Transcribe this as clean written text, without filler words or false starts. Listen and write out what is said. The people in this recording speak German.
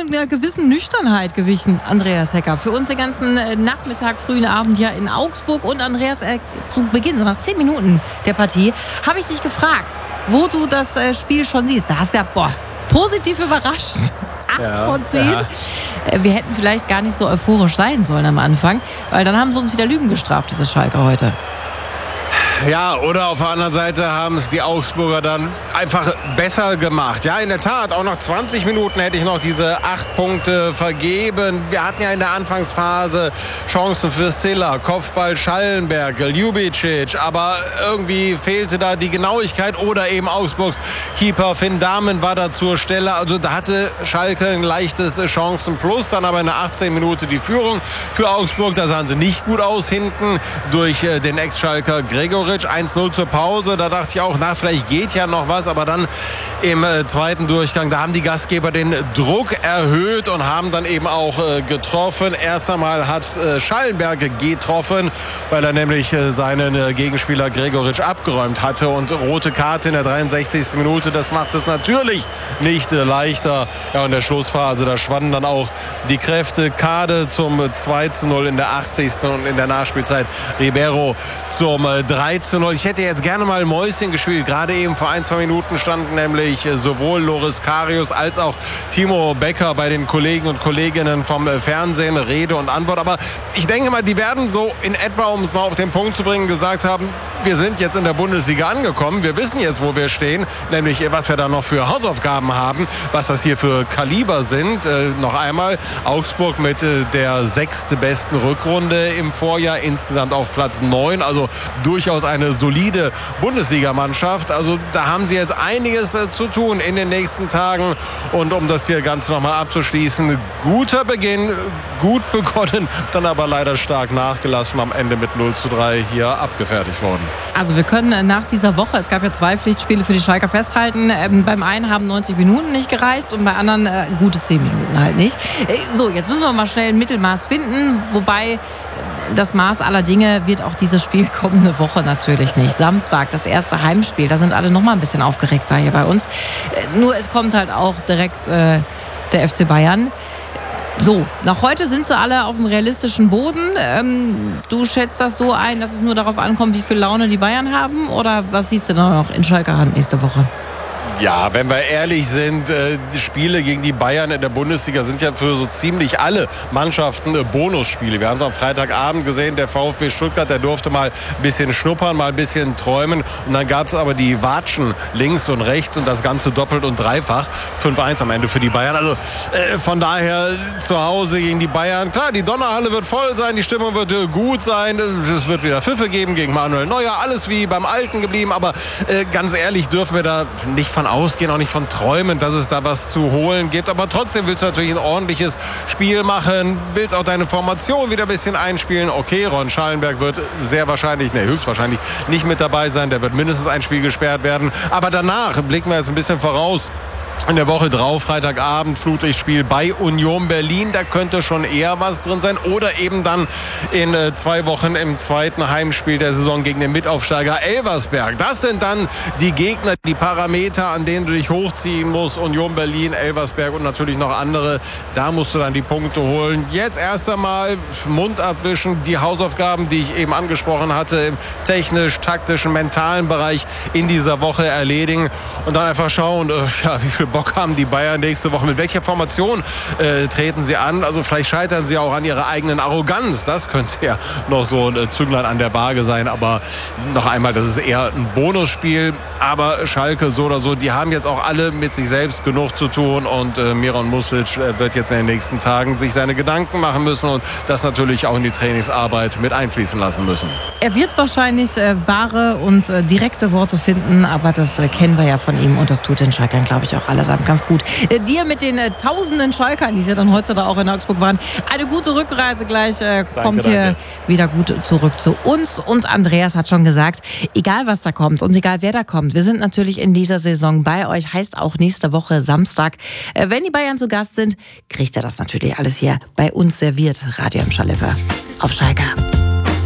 einer gewissen Nüchternheit gewichen, Andreas Hecker. Für uns den ganzen Nachmittag, frühen Abend ja in Augsburg. Und Andreas, zu Beginn, so nach 10 Minuten der Partie, habe ich dich gefragt, wo du das Spiel schon siehst. Da hast du gesagt, positiv überrascht. 8 von 10. Ja. Wir hätten vielleicht gar nicht so euphorisch sein sollen am Anfang, weil dann haben sie uns wieder Lügen gestraft, diese Schalker heute. Ja, oder auf der anderen Seite haben es die Augsburger dann einfach besser gemacht. Ja, in der Tat, auch nach 20 Minuten hätte ich noch diese 8 Punkte vergeben. Wir hatten ja in der Anfangsphase Chancen für Silla, Kopfball Schallenberg, Ljubicic, aber irgendwie fehlte da die Genauigkeit oder eben Augsburgs Keeper Finn Dahmen war da zur Stelle. Also da hatte Schalke ein leichtes Chancenplus, dann aber in der 18 Minute die Führung für Augsburg. Da sahen sie nicht gut aus hinten durch den Ex-Schalker Gregoritsch. 1-0 zur Pause, da dachte ich auch, vielleicht geht ja noch was, aber dann im zweiten Durchgang, da haben die Gastgeber den Druck erhöht und haben dann eben auch getroffen. Erst einmal hat Schallenberg getroffen, weil er nämlich seinen Gegenspieler Gregoritsch abgeräumt hatte und rote Karte in der 63. Minute, das macht es natürlich nicht leichter. Ja, in der Schlussphase, da schwanden dann auch die Kräfte. Kade zum 2-0 in der 80. und in der Nachspielzeit Ribeiro zum 3-0. Ich hätte jetzt gerne mal Mäuschen gespielt. Gerade eben vor 1-2 Minuten standen nämlich sowohl Loris Karius als auch Timo Becker bei den Kollegen und Kolleginnen vom Fernsehen Rede und Antwort. Aber ich denke mal, die werden so in etwa, um es mal auf den Punkt zu bringen, gesagt haben, wir sind jetzt in der Bundesliga angekommen. Wir wissen jetzt, wo wir stehen, nämlich was wir da noch für Hausaufgaben haben, was das hier für Kaliber sind. Noch einmal Augsburg mit der 6. besten Rückrunde im Vorjahr, insgesamt auf Platz 9, also durchaus eine solide Bundesligamannschaft. Also da haben sie jetzt einiges zu tun in den nächsten Tagen. Und um das hier ganz nochmal abzuschließen, guter Beginn, gut begonnen, dann aber leider stark nachgelassen, am Ende mit 0-3 hier abgefertigt worden. Also wir können nach dieser Woche, es gab ja 2 Pflichtspiele für die Schalker, festhalten, beim einen haben 90 Minuten nicht gereicht und bei anderen gute 10 Minuten halt nicht. So, jetzt müssen wir mal schnell ein Mittelmaß finden, wobei das Maß aller Dinge wird auch dieses Spiel kommende Woche natürlich nicht. Samstag, das erste Heimspiel, da sind alle noch mal ein bisschen aufgeregter hier bei uns. Nur es kommt halt auch direkt der FC Bayern. So, nach heute sind sie alle auf dem realistischen Boden. Du schätzt das so ein, dass es nur darauf ankommt, wie viel Laune die Bayern haben? Oder was siehst du da noch in Schalker Hand nächste Woche? Ja, wenn wir ehrlich sind, die Spiele gegen die Bayern in der Bundesliga sind ja für so ziemlich alle Mannschaften Bonusspiele. Wir haben es am Freitagabend gesehen, der VfB Stuttgart, der durfte mal ein bisschen schnuppern, mal ein bisschen träumen. Und dann gab es aber die Watschen links und rechts und das Ganze doppelt und dreifach. 5-1 am Ende für die Bayern. Also von daher zu Hause gegen die Bayern. Klar, die Donnerhalle wird voll sein, die Stimmung wird gut sein. Es wird wieder Pfiffe geben gegen Manuel Neuer. Alles wie beim Alten geblieben. Aber ganz ehrlich dürfen wir da nicht von ausgehen, auch nicht von träumen, dass es da was zu holen gibt. Aber trotzdem willst du natürlich ein ordentliches Spiel machen, willst auch deine Formation wieder ein bisschen einspielen. Okay, Ron Schallenberg wird höchstwahrscheinlich nicht mit dabei sein. Der wird mindestens ein Spiel gesperrt werden. Aber danach blicken wir jetzt ein bisschen voraus. In der Woche drauf, Freitagabend, Flutlichtspiel bei Union Berlin. Da könnte schon eher was drin sein. Oder eben dann in 2 Wochen im zweiten Heimspiel der Saison gegen den Mitaufsteiger Elversberg. Das sind dann die Gegner, die Parameter, an denen du dich hochziehen musst. Union Berlin, Elversberg und natürlich noch andere. Da musst du dann die Punkte holen. Jetzt erst einmal Mund abwischen. Die Hausaufgaben, die ich eben angesprochen hatte, im technisch, taktischen, mentalen Bereich in dieser Woche erledigen. Und dann einfach schauen, wie viel Bock haben die Bayern nächste Woche? Mit welcher Formation treten sie an? Also vielleicht scheitern sie auch an ihrer eigenen Arroganz. Das könnte ja noch so ein Zünglein an der Waage sein. Aber noch einmal, das ist eher ein Bonusspiel. Aber Schalke so oder so, die haben jetzt auch alle mit sich selbst genug zu tun. Und Miran Music wird jetzt in den nächsten Tagen sich seine Gedanken machen müssen und das natürlich auch in die Trainingsarbeit mit einfließen lassen müssen. Er wird wahrscheinlich wahre und direkte Worte finden, aber das kennen wir ja von ihm und das tut den Schalkern, glaube ich, auch allesamt ganz gut. Dir mit den tausenden Schalkern, die ja dann heute da auch in Augsburg waren, eine gute Rückreise gleich. Kommt hier wieder gut zurück zu uns. Und Andreas hat schon gesagt, egal was da kommt und egal wer da kommt, wir sind natürlich in dieser Saison bei euch. Heißt auch nächste Woche Samstag, wenn die Bayern zu Gast sind, kriegt ihr das natürlich alles hier bei uns serviert. Radio im Schalife auf Schalke.